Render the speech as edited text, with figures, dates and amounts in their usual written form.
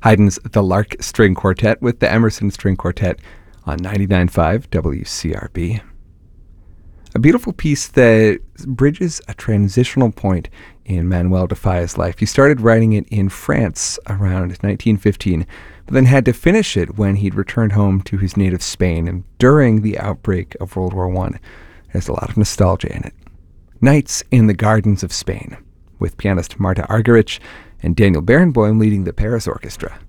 Haydn's The Lark String Quartet with the Emerson String Quartet on 99.5 WCRB. A beautiful piece that bridges a transitional point in Manuel de Falla's life. He started writing it in France around 1915, but then had to finish it when he'd returned home to his native Spain and during the outbreak of World War I. There's a lot of nostalgia in it. Nights in the Gardens of Spain, with pianist Marta Argerich and Daniel Barenboim leading the Paris Orchestra.